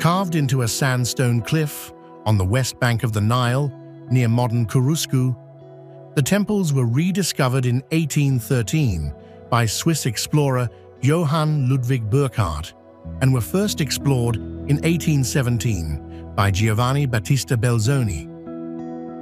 Carved into a sandstone cliff on the west bank of the Nile, near modern Coruscant, the temples were rediscovered in 1813 by Swiss explorer Johann Ludwig Burckhardt and were first explored in 1817 by Giovanni Battista Belzoni.